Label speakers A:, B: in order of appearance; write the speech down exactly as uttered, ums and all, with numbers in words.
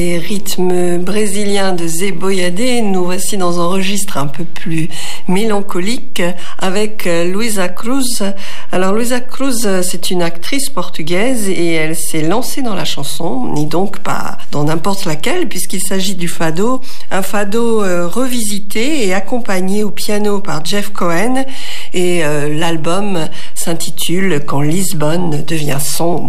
A: Les rythmes brésiliens de Zé Boyadé, nous voici dans un registre un peu plus mélancolique avec Luisa Cruz. Alors Luisa Cruz, c'est une actrice portugaise et elle s'est lancée dans la chanson, et donc pas dans n'importe laquelle, puisqu'il s'agit du fado, un fado euh, revisité et accompagné au piano par Jeff Cohen, et euh, l'album s'intitule « Quand Lisbonne devient sombre ».